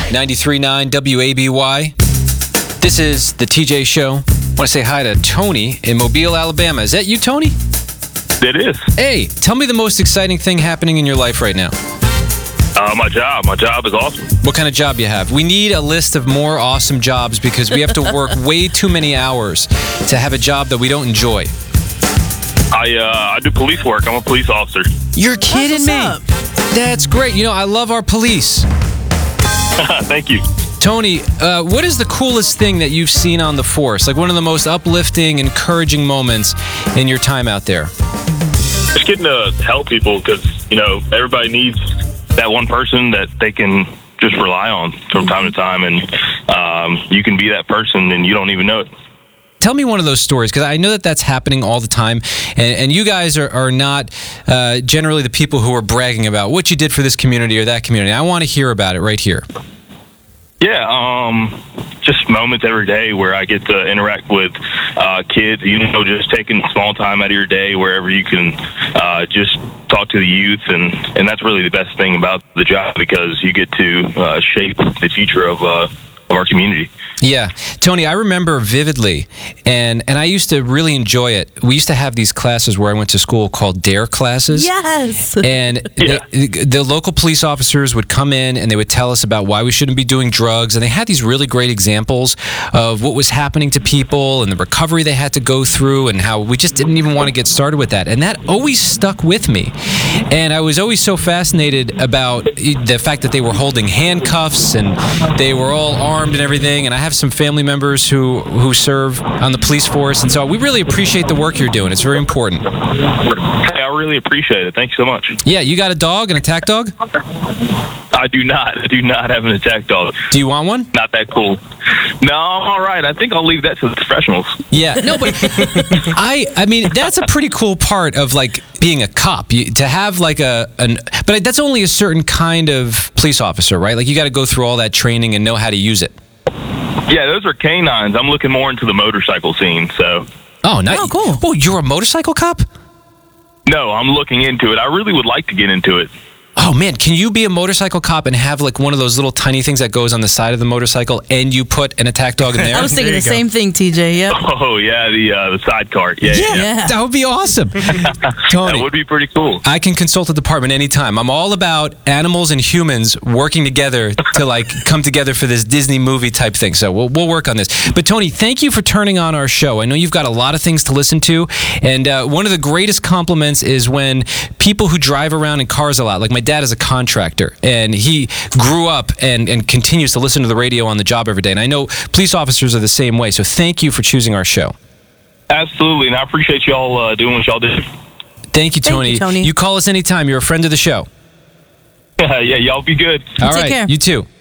93.9 WABY. This is the TJ Show. I want to say hi to Tony in Mobile, Alabama. Is that you, Tony? It is. Hey, tell me the most exciting thing happening in your life right now. My job. My job is awesome. What kind of job you have? We need a list of more awesome jobs because we have to work way too many hours to have a job that we don't enjoy. I do police work. I'm a police officer. You're kidding me. Up. That's great. You know, I love our police. Thank you. Tony, what is the coolest thing that you've seen on the force? Like one of the most uplifting, encouraging moments in your time out there? Just getting to help people because, everybody needs that one person that they can just rely on from time to time. And you can be that person and you don't even know it. Tell me one of those stories, because I know that that's happening all the time, and you guys are not generally the people who are bragging about what you did for this community or that community. I want to hear about it right here. Yeah, just moments every day where I get to interact with kids, just taking small time out of your day wherever you can just talk to the youth, and that's really the best thing about the job because you get to shape the future of our community. Yeah. Tony, I remember vividly, and I used to really enjoy it. We used to have these classes where I went to school called DARE classes. Yes. And the local police officers would come in and they would tell us about why we shouldn't be doing drugs. And they had these really great examples of what was happening to people and the recovery they had to go through and how we just didn't even want to get started with that. And that always stuck with me. And I was always so fascinated about the fact that they were holding handcuffs and they were all armed and everything. And I have some family members who serve on the police force, and so we really appreciate the work you're doing. It's very important. Hey, I really appreciate it. Thank you so much. Yeah, you got a dog, an attack dog? I do not. I do not have an attack dog. Do you want one? Not that cool. No, I'm all right. I think I'll leave that to the professionals. Yeah, no, but I mean, that's a pretty cool part of like being a cop. To have like but that's only a certain kind of police officer, right? Like you got to go through all that training and know how to use it. Yeah, those are canines. I'm looking more into the motorcycle scene, so. Oh, nice. Oh, cool. Oh, you're a motorcycle cop? No, I'm looking into it. I really would like to get into it. Oh, man, can you be a motorcycle cop and have like one of those little tiny things that goes on the side of the motorcycle and you put an attack dog in there? I was thinking the same thing, TJ. Yep. Oh, yeah, the side cart. Yeah. That would be awesome. Tony, That would be pretty cool. I can consult the department anytime. I'm all about animals and humans working together to like come together for this Disney movie type thing. So we'll work on this. But Tony, thank you for turning on our show. I know you've got a lot of things to listen to, and one of the greatest compliments is when people who drive around in cars a lot, like my dad is a contractor, and he grew up and continues to listen to the radio on the job every day. And I know police officers are the same way. So thank you for choosing our show. Absolutely, and I appreciate y'all doing what y'all do. Thank you, Tony. You, Tony. You call us anytime. You're a friend of the show. Yeah, y'all be good. All Take right, care. you too.